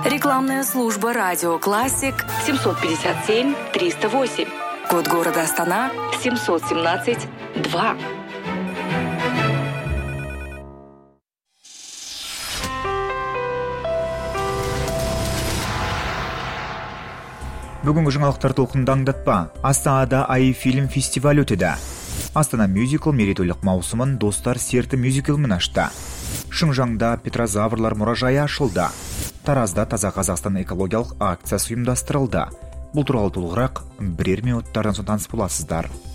Рекламная служба «Радио Классик» 757-308. Код города Астана 717-2. Бүгінгі жаңалықтар толқынды аңдатпа. Астанада ай фильм фестивалі өтеді. Астана мюзикл мерейтойлық маусымын достар серті мюзиклмен ашты. Шыңжаңда Петрозаврлар мұражайы ашылды. Таразда Таза Қазақстан экологиялық акциясы ұйымдастырылды. Бұл туралы толығырақ бірер минуттардан соң таныс боласыздар.